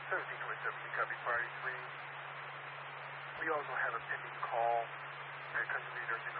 1727, copy priority 3. We also have a pending call at Country Leader